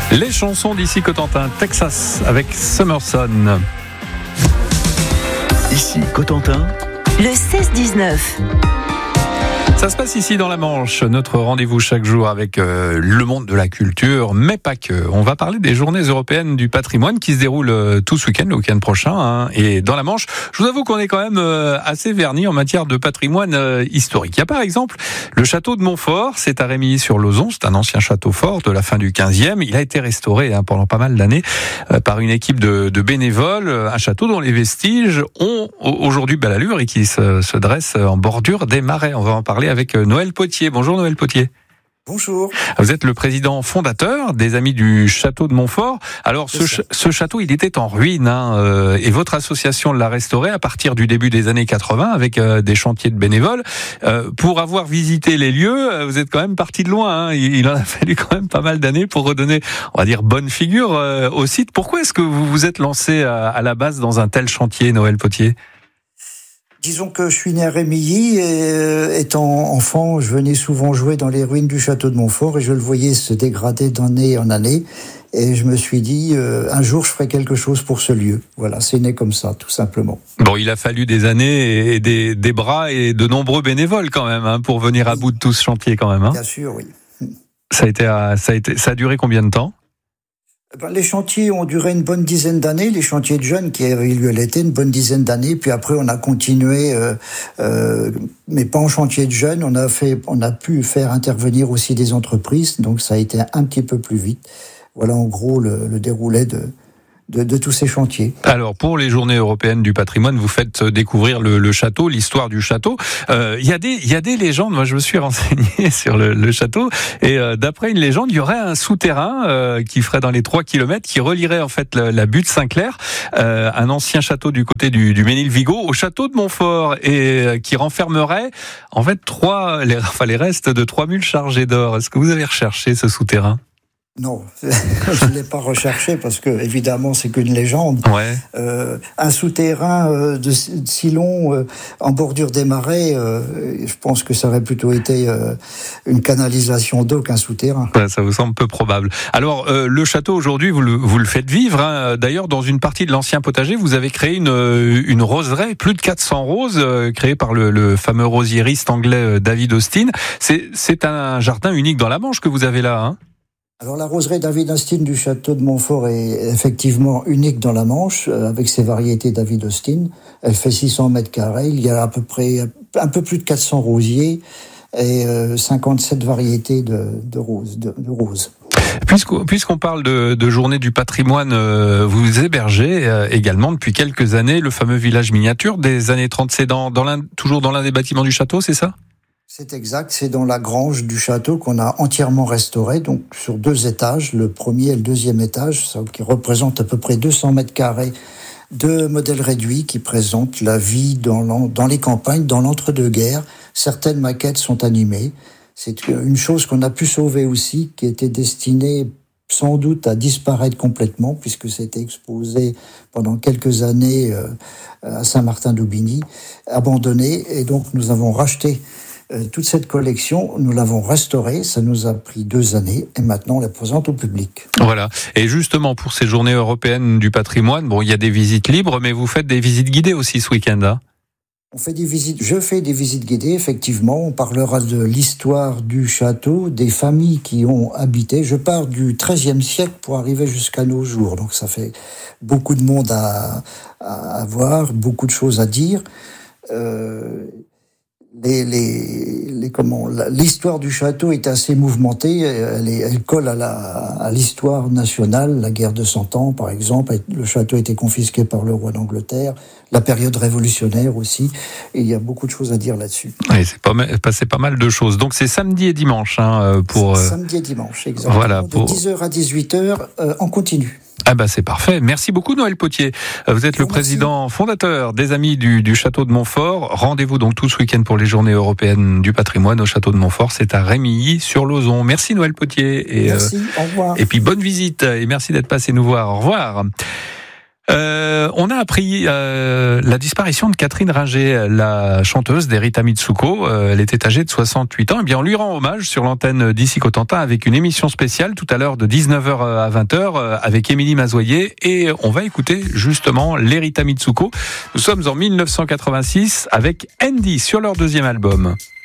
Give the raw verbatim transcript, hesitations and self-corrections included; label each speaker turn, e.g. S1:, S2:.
S1: Les chansons d'ici Cotentin, Texas avec Summerson.
S2: Ici Cotentin,
S3: le seize dix-neuf.
S1: Ça se passe ici dans la Manche, notre rendez-vous chaque jour avec euh, le monde de la culture, mais pas que. On va parler des journées européennes du patrimoine qui se déroulent euh, tout ce week-end, le week-end prochain. Hein, et dans la Manche, je vous avoue qu'on est quand même euh, assez vernis en matière de patrimoine euh, historique. Il y a par exemple le château de Montfort, c'est à Rémilly-sur-Lauzon, c'est un ancien château fort de la fin du quinzième. Il a été restauré hein, pendant pas mal d'années euh, par une équipe de, de bénévoles. Un château dont les vestiges ont aujourd'hui belle allure et qui se, se dresse en bordure des marais. On va en parler avec Noël Potier. Bonjour Noël Potier.
S4: Bonjour.
S1: Vous êtes le président fondateur des Amis du Château de Montfort. Alors ce, ch- ce château, il était en ruine hein, euh, et votre association l'a restauré à partir du début des années quatre-vingts avec euh, des chantiers de bénévoles. Euh, pour avoir visité les lieux, euh, vous êtes quand même parti de loin. Hein. Il, il en a fallu quand même pas mal d'années pour redonner, on va dire, bonne figure euh, au site. Pourquoi est-ce que vous vous êtes lancé à, à la base dans un tel chantier, Noël Potier ?
S4: Disons que je suis né à Rémilly et euh, étant enfant, je venais souvent jouer dans les ruines du château de Montfort et je le voyais se dégrader d'année en année. Et je me suis dit, euh, un jour, je ferai quelque chose pour ce lieu. Voilà, c'est né comme ça, tout simplement.
S1: Bon, il a fallu des années et des, des bras et de nombreux bénévoles quand même hein, pour venir à bout de tout ce chantier quand même. Hein.
S4: Bien sûr, oui.
S1: Ça a été, ça a été, ça a duré combien de temps ?
S4: Les chantiers ont duré une bonne dizaine d'années, les chantiers de jeunes qui avaient eu lieu l'été, une bonne dizaine d'années. Puis après, on a continué, euh, euh, mais pas en chantier de jeunes. On a fait, on a pu faire intervenir aussi des entreprises, donc ça a été un petit peu plus vite. Voilà en gros le, le déroulé de. De, de tous ces chantiers.
S1: Alors, pour les Journées européennes du patrimoine, vous faites découvrir le, le château, l'histoire du château. Euh, il y a des, il y a des légendes. Moi, je me suis renseigné sur le, le château. Et euh, d'après une légende, il y aurait un souterrain euh, qui ferait dans les trois kilomètres, qui relierait en fait la, la butte Saint-Clair, euh, un ancien château du côté du, du Mesnil-Vigo, au château de Montfort, et euh, qui renfermerait en fait trois, les, enfin les restes de trois mules chargées d'or. Est-ce que vous avez recherché ce souterrain ?
S4: Non, je ne l'ai pas recherché parce que, évidemment, c'est qu'une légende.
S1: Ouais.
S4: Euh, un souterrain euh, de si long euh, en bordure des marais, euh, je pense que ça aurait plutôt été euh, une canalisation d'eau qu'un souterrain.
S1: Ouais, ça vous semble peu probable. Alors, euh, le château, aujourd'hui, vous le, vous le faites vivre. Hein. D'ailleurs, dans une partie de l'ancien potager, vous avez créé une, une roseraie, plus de quatre cents roses, euh, créées par le, le fameux rosiériste anglais David Austin. C'est, c'est un jardin unique dans la Manche que vous avez là, hein.
S4: Alors la roseraie David Austin du château de Montfort est effectivement unique dans la Manche, avec ses variétés David Austin. Elle fait six cents mètres carrés, il y a à peu près un peu plus de quatre cents rosiers et cinquante-sept variétés de, de roses. De, de roses.
S1: Puisqu'on, puisqu'on parle de, de journée du patrimoine, euh, vous hébergez euh, également depuis quelques années le fameux village miniature des années trente. C'est dans, dans l'un, toujours dans l'un des bâtiments du château, c'est ça ?
S4: C'est exact, c'est dans la grange du château qu'on a entièrement restauré, donc sur deux étages, le premier et le deuxième étage, ça, qui représente à peu près deux cents mètres carrés de modèles réduits qui présentent la vie dans, dans les campagnes, dans l'entre-deux-guerres. Certaines maquettes sont animées. C'est une chose qu'on a pu sauver aussi, qui était destinée sans doute à disparaître complètement, puisque c'était exposé pendant quelques années à Saint-Martin-d'Aubigny, abandonné, et donc nous avons racheté toute cette collection, nous l'avons restaurée, ça nous a pris deux années et maintenant on la présente au public.
S1: Voilà. Et justement pour ces journées européennes du patrimoine, bon, il y a des visites libres, mais vous faites des visites guidées aussi ce week-end, hein ?
S4: On fait des visites, je fais des visites guidées, effectivement. On parlera de l'histoire du château, des familles qui ont habité. Je pars du treizième siècle pour arriver jusqu'à nos jours. Donc ça fait beaucoup de monde à, à voir, beaucoup de choses à dire. Euh, Les, les, les, comment, l'histoire du château est assez mouvementée. Elle, est, elle colle à, la, à l'histoire nationale, la guerre de Cent Ans, par exemple. Le château a été confisqué par le roi d'Angleterre. La période révolutionnaire aussi. Et il y a beaucoup de choses à dire là-dessus.
S1: Oui, c'est pas mal, passé pas mal de choses. Donc c'est samedi et dimanche, hein, pour.
S4: C'est samedi et dimanche, exactement.
S1: Voilà, pour...
S4: De dix heures à dix-huit heures, euh, en continu.
S1: Ah bah c'est parfait. Merci beaucoup Noël Potier. Vous êtes le président fondateur des Amis du, du Château de Montfort. Rendez-vous donc tout ce week-end pour les Journées européennes du patrimoine au Château de Montfort. C'est à Rémilly-sur-Lauzon. Merci Noël Potier. Et,
S4: merci,
S1: euh,
S4: au revoir.
S1: Et puis bonne visite et merci d'être passé nous voir. Au revoir. Euh, on a appris euh, la disparition de Catherine Ringer, la chanteuse d'Erita Mitsuko. Euh, elle était âgée de soixante-huit ans. Eh bien, on lui rend hommage sur l'antenne d'Ici Cotentin avec une émission spéciale tout à l'heure de dix-neuf heures à vingt heures avec Émilie Mazoyer. Et on va écouter justement l'Erita Mitsuko. Nous sommes en mille neuf cent quatre-vingt-six avec Andy sur leur deuxième album.